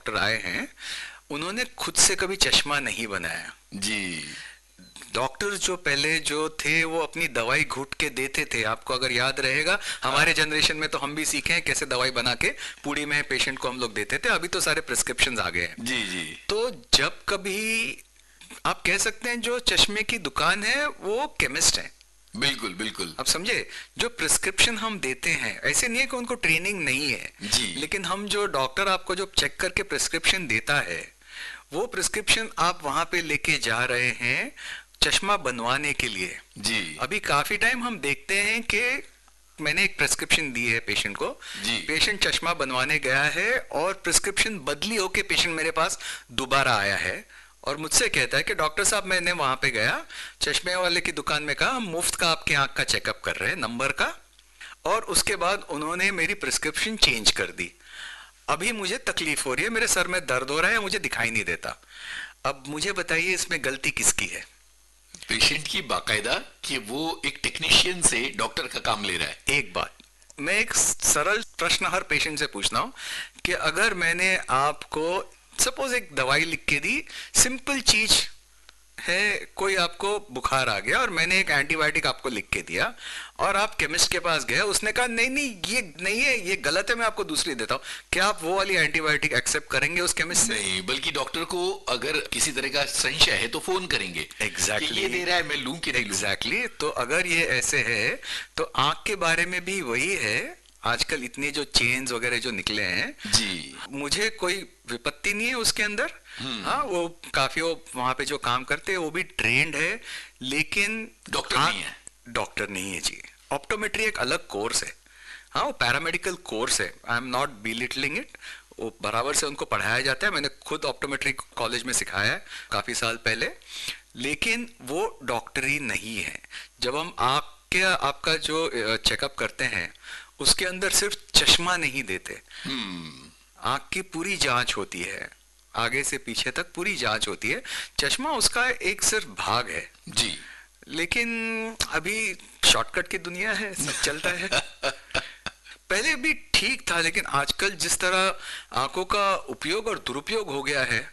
Doctor आए हैं, उन्होंने खुद से कभी चश्मा नहीं बनाया जी। डॉक्टर जो पहले जो थे वो अपनी दवाई घुट के देते थे, आपको अगर याद रहेगा हमारे जनरेशन में तो हम भी सीखे हैं कैसे दवाई बना के पूड़ी में पेशेंट को हम लोग देते थे, अभी तो सारे प्रिस्क्रिप्शन आ गए हैं। जी जी। तो जब कभी आप कह सकते हैं जो चश्मे की दुकान है वो केमिस्ट है। बिल्कुल बिल्कुल। आप समझे, जो प्रिस्क्रिप्शन हम देते हैं ऐसे नहीं है कि उनको ट्रेनिंग नहीं है जी। लेकिन हम जो डॉक्टर आपको जो चेक करके प्रिस्क्रिप्शन देता है वो प्रिस्क्रिप्शन आप वहां पे लेके जा रहे हैं चश्मा बनवाने के लिए। जी। अभी काफी टाइम हम देखते हैं कि मैंने एक प्रिस्क्रिप्शन दी है पेशेंट को, जी। पेशेंट चश्मा बनवाने गया है और प्रिस्क्रिप्शन बदली होके पेशेंट मेरे पास दोबारा आया है और मुझसे कहता है कि डॉक्टर साहब मैंने वहां पे गया, चश्मे वाले की दुकान में कहा हम मुफ्त का आपके आंख का चेकअप कर रहे हैं नंबर का, और उसके बाद उन्होंने मेरी प्रिस्क्रिप्शन चेंज कर दी। अभी मुझे तकलीफ हो रही है, मेरे सर में दर्द हो रहा है, मुझे दिखाई नहीं देता। अब मुझे बताइए इसमें गलती किसकी है? पेशेंट की बाकायदा कि वो एक टेक्नीशियन से डॉक्टर का काम ले रहा है। एक बात, मैं एक सरल प्रश्न हर पेशेंट से पूछता हूं कि अगर मैंने आपको सपोज एक दवाई लिख के दी, सिंपल चीज है, कोई आपको बुखार आ गया और मैंने एक एंटीबायोटिक आपको लिख के दिया और आप केमिस्ट के पास गए, उसने कहा नहीं नहीं ये नहीं है, ये गलत है, मैं आपको दूसरी देता हूं, क्या आप वो वाली एंटीबायोटिक एक्सेप्ट करेंगे उस केमिस्ट से? नहीं, बल्कि डॉक्टर को अगर किसी तरह का संशय है तो फोन करेंगे। एग्जैक्टली ये दे रहा है, मैं लूं कि नहीं लूं। एग्जैक्टली। तो अगर ये ऐसे है तो आंख के बारे में भी वही है, आजकल इतने जो चेन्स वगैरह जो निकले हैं जी। मुझे कोई विपत्ति नहीं है उसके अंदर। हाँ, वो काफी वो वहां पे जो काम करते हैं वो भी ट्रेंड है, लेकिन डॉक्टर नहीं है। डॉक्टर नहीं है जी। ऑप्टोमेट्री एक अलग कोर्स है, हाँ वो पैरामेडिकल कोर्स है, I am not belittling it, वो बराबर से उनको पढ़ाया जाता है, मैंने खुद ऑप्टोमेट्री कॉलेज में सिखाया है काफी साल पहले, लेकिन वो डॉक्टरी नहीं है। जब हम आँख के आपका जो चेकअप करते हैं उसके अंदर सिर्फ चश्मा नहीं देते, आंख की पूरी जांच होती है, आगे से पीछे तक पूरी जांच होती है, चश्मा उसका एक सिर्फ भाग है जी। लेकिन अभी शॉर्टकट की दुनिया है, सब चलता है। पहले भी ठीक था लेकिन आजकल जिस तरह आंखों का उपयोग और दुरुपयोग हो गया है,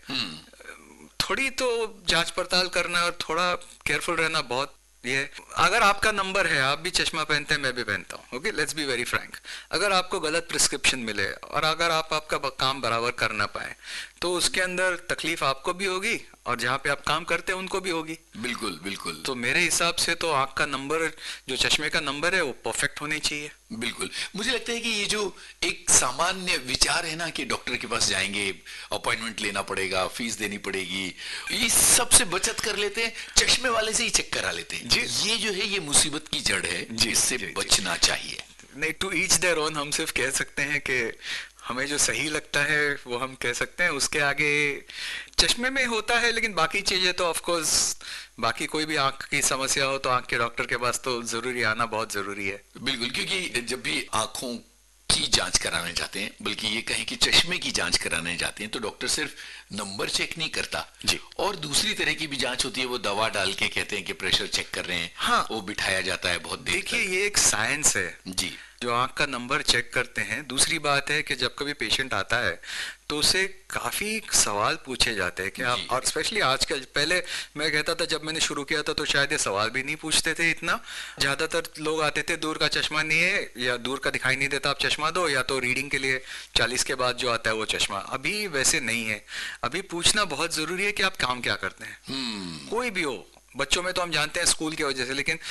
थोड़ी तो जांच पड़ताल करना और थोड़ा केयरफुल रहना बहुत ये। अगर आपका नंबर है, आप भी चश्मा पहनते हैं, मैं भी पहनता हूँ, okay, let's be very Frank, अगर आपको गलत प्रिस्क्रिप्शन मिले और अगर आप आपका काम बराबर कर ना पाए तो उसके अंदर तकलीफ आपको भी होगी और जहाँ पे आप काम करते हैं उनको भी होगी। बिल्कुल बिल्कुल। तो मेरे हिसाब से तो आंख का नंबर, जो चश्मे का नंबर है वो परफेक्ट होने चाहिए। बिल्कुल, मुझे लगता है कि ये जो एक सामान्य विचार है ना कि डॉक्टर के पास जाएंगे, अपॉइंटमेंट लेना पड़ेगा, फीस देनी पड़ेगी, ये सबसे बचत कर लेते हैं, चश्मे वाले से ही चेक करा लेते हैं जी। ये जो है ये मुसीबत की जड़ है जिससे बचना चाहिए। नहीं, टू ईच देयर ओन, हम सिर्फ कह सकते हैं कि हमें जो सही लगता है वो हम कह सकते हैं, उसके आगे चश्मे में होता है, लेकिन बाकी चीजें तो ऑफ कोर्स, बाकी कोई भी आंख की समस्या हो तो आंख के डॉक्टर के पास तो जरूरी आना बहुत जरूरी है। बिल्कुल, क्योंकि जब भी आंखों की जांच कराने जाते हैं, बल्कि ये कहें कि चश्मे की जांच कराने जाते हैं, तो डॉक्टर सिर्फ नंबर चेक नहीं करता जी, और दूसरी तरह की भी जांच होती है, वो दवा डाल के कहते हैं कि प्रेशर चेक कर रहे हैं। हाँ, वो बिठाया जाता है बहुत देर। देखिए ये एक साइंस है जी, जो आंख का नंबर चेक करते हैं। दूसरी बात है कि जब कभी पेशेंट आता है तो उसे काफी सवाल पूछे जाते हैं कि आप, और स्पेशली आजकल, पहले मैं कहता था जब मैंने शुरू किया था तो शायद ये सवाल भी नहीं पूछते थे इतना, ज्यादातर लोग आते थे दूर का चश्मा नहीं है या दूर का दिखाई नहीं देता आप चश्मा दो, या तो रीडिंग के लिए 40 के बाद जो आता है वो चश्मा। अभी वैसे नहीं है, अभी पूछना बहुत जरूरी है कि आप काम क्या करते हैं, कोई भी हो। बच्चों में तो हम जानते हैं स्कूल की वजह से, लेकिन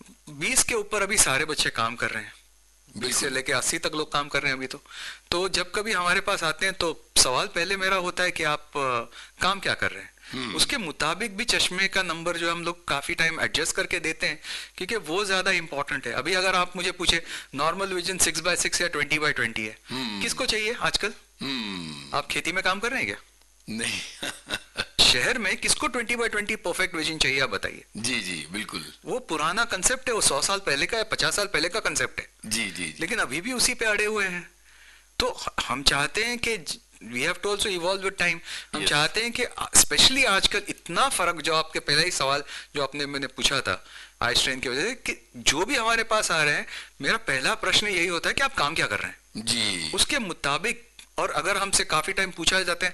20 के ऊपर अभी सारे बच्चे काम कर रहे हैं, 20 से लेके 80 तक लोग काम कर रहे हैं अभी तो जब कभी हमारे पास आते हैं तो सवाल पहले मेरा होता है कि आप काम क्या कर रहे हैं, उसके मुताबिक भी चश्मे का नंबर जो हम लोग काफी टाइम एडजस्ट करके देते हैं, क्योंकि वो ज्यादा इंपॉर्टेंट है। अभी अगर आप मुझे पूछे नॉर्मल विजन 6x6 या 20x20 है, किसको चाहिए आजकल? आप खेती में काम कर रहे हैं क्या? नहीं। शहर में किसको 20x20 परफेक्ट विजन चाहिए, आप बताइए। जी जी बिल्कुल, वो पुराना कंसेप्ट है, वो 100 साल पहले का या 50 साल पहले का कंसेप्ट है। जी जी। लेकिन अभी भी उसी पे अड़े हुए हैं। तो हम चाहते हैं कि we have to also evolve with time. हम चाहते हैं कि स्पेशली आजकल इतना फर्क, जो आपके पहला ही सवाल जो आपने मैंने पूछा था आई स्ट्रेन की वजह से, कि जो भी हमारे पास आ रहे हैं, मेरा पहला प्रश्न यही होता है कि आप काम क्या कर रहे हैं जी, उसके मुताबिक। और अगर हमसे काफी टाइम पूछा जाता है